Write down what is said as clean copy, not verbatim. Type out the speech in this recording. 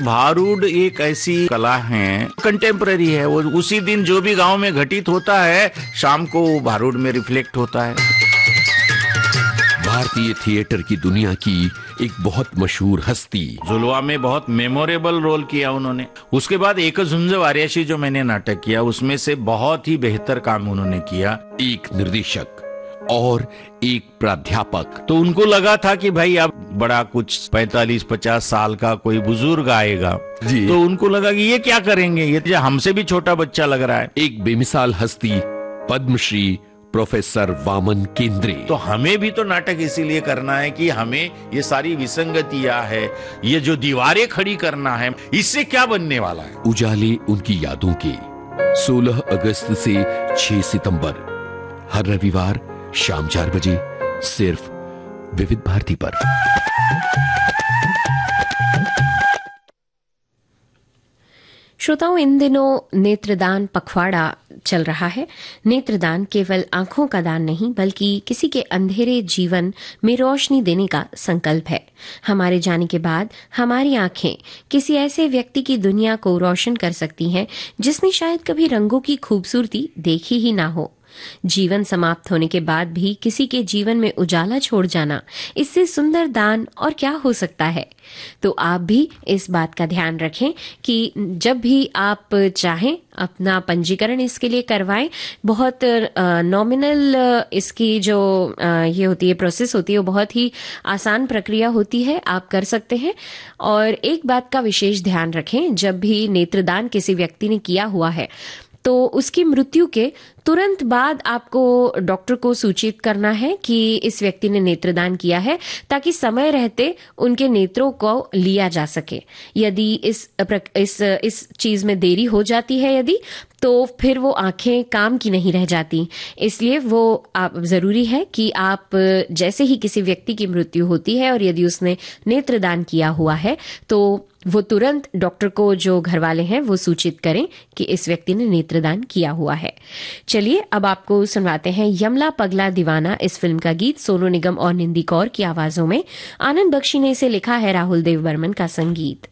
भारूड एक ऐसी कला है, कंटेम्पररी है। वो उसी दिन जो भी गांव में घटित होता है, शाम को भारूड में रिफ्लेक्ट होता है। भारतीय थिएटर की दुनिया की एक बहुत मशहूर हस्ती। जुलवा में बहुत मेमोरेबल रोल किया उन्होंने। उसके बाद एक झुंज वारियाशी जो मैंने नाटक किया, उसमें से बहुत ही बेहतर काम उन्होंने किया। एक निर्देशक और एक प्राध्यापक। तो उनको लगा था कि भाई अब बड़ा कुछ 45-50 साल का कोई बुजुर्ग आएगा जी। तो उनको लगा कि ये क्या करेंगे, ये हमसे भी छोटा बच्चा लग रहा है। एक बेमिसाल हस्ती, पद्मश्री प्रोफेसर वामन केंद्रे। तो हमें भी तो नाटक इसीलिए करना है कि हमें ये सारी विसंगतियां है, ये जो दीवारें खड़ी करना है, इससे क्या बनने वाला है। उजाले उनकी यादों के 16 अगस्त से 6 सितंबर हर रविवार शाम 4 बजे सिर्फ विविध भारती पर। श्रोताओं, इन दिनों नेत्रदान पखवाड़ा चल रहा है। नेत्रदान केवल आंखों का दान नहीं, बल्कि किसी के अंधेरे जीवन में रोशनी देने का संकल्प है। हमारे जाने के बाद हमारी आंखें किसी ऐसे व्यक्ति की दुनिया को रोशन कर सकती हैं जिसने शायद कभी रंगों की खूबसूरती देखी ही ना हो। जीवन समाप्त होने के बाद भी किसी के जीवन में उजाला छोड़ जाना, इससे सुंदर दान और क्या हो सकता है। तो आप भी इस बात का ध्यान रखें कि जब भी आप चाहें अपना पंजीकरण इसके लिए करवाएं। बहुत नॉमिनल इसकी जो ये होती है प्रोसेस होती है, वो बहुत ही आसान प्रक्रिया होती है, आप कर सकते हैं। और एक बात का विशेष ध्यान रखें, जब भी नेत्रदान किसी व्यक्ति ने किया हुआ है तो उसकी मृत्यु के तुरंत बाद आपको डॉक्टर को सूचित करना है कि इस व्यक्ति ने नेत्रदान किया है, ताकि समय रहते उनके नेत्रों को लिया जा सके। यदि इस चीज में देरी हो जाती है यदि, तो फिर वो आंखें काम की नहीं रह जाती। इसलिए वो आप जरूरी है कि आप जैसे ही किसी व्यक्ति की मृत्यु होती है और यदि उसने नेत्रदान किया हुआ है तो वो तुरंत डॉक्टर को, जो घर वाले हैं, वो सूचित करें कि इस व्यक्ति ने नेत्रदान किया हुआ है। चलिए अब आपको सुनवाते हैं यमला पगला दीवाना, इस फिल्म का गीत सोनू निगम और निंदी कौर की आवाजों में। आनंद बख्शी ने इसे लिखा है, राहुल देव बर्मन का संगीत।